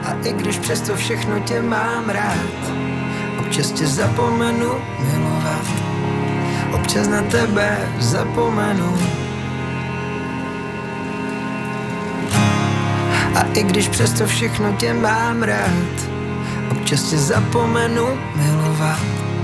A i když přesto všechno tě mám rád, občas tě zapomenu milovat, občas na tebe zapomenu. A i když přesto všechno tě mám rád, občas tě zapomenu milovat,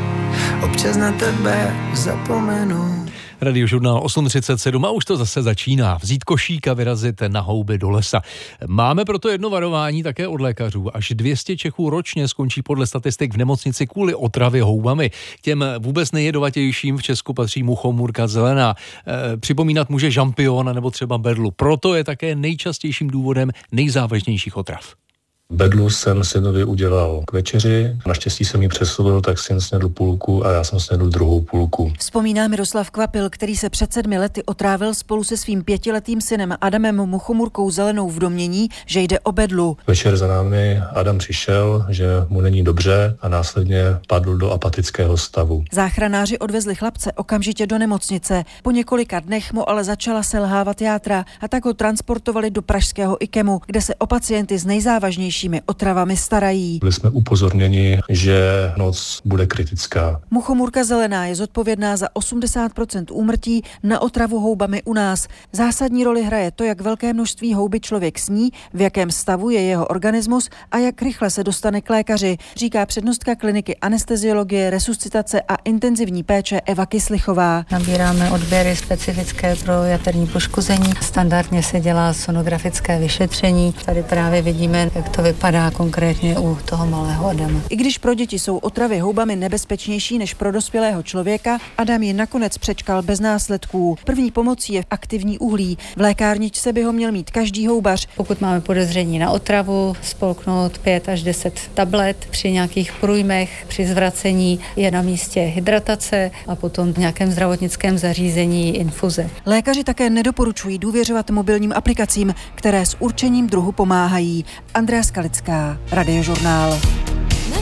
občas na tebe zapomenu. Radiožurnál 8.37 a už to zase začíná. Vzít košík a vyrazit na houby do lesa. Máme proto jedno varování také od lékařů. Až 200 Čechů ročně skončí podle statistik v nemocnici kvůli otravě houbami. Těm vůbec nejjedovatějším v Česku patří muchomůrka zelená. Připomínat může žampion nebo třeba berlu. Proto je také nejčastějším důvodem nejzávažnějších otrav. Bedlu jsem synovi udělal k večeři. Naštěstí jsem ji přesolil, tak syn snědl půlku a já jsem snědl druhou půlku. Vzpomíná Miroslav Kvapil, který se před 7 lety otrávil spolu se svým 5letým synem Adamem muchomůrkou zelenou v domnění, že jde o bedlu. Večer za námi Adam přišel, že mu není dobře a následně padl do apatického stavu. Záchranáři odvezli chlapce okamžitě do nemocnice. Po několika dnech mu ale začala selhávat játra a tak ho transportovali do pražského IKEMu, kde se o pacienty s nejzávažnějšími otravami starají. Byli jsme upozorněni, že noc bude kritická. Muchomůrka zelená je zodpovědná za 80% úmrtí na otravu houbami u nás. Zásadní roli hraje to, jak velké množství houby člověk sní, v jakém stavu je jeho organismus a jak rychle se dostane k lékaři, říká přednostka kliniky anesteziologie, resuscitace a intenzivní péče Eva Kyslichová. Nabíráme odběry specifické pro jaterní poškození. Standardně se dělá sonografické vyšetření. Tady právě vidíme, jak to vypadá konkrétně u toho malého Adama. I když pro děti jsou otravy houbami nebezpečnější než pro dospělého člověka, Adam ji nakonec přečkal bez následků. První pomocí je aktivní uhlí. V lékárničce by ho měl mít každý houbař. Pokud máme podezření na otravu, spolknout 5 až 10 tablet. Při nějakých průjmech, při zvracení je na místě hydratace a potom v nějakém zdravotnickém zařízení infuze. Lékaři také nedoporučují důvěřovat mobilním aplikacím, které s určením druhu pomáhají. Andrea Skalická, Radiožurnál.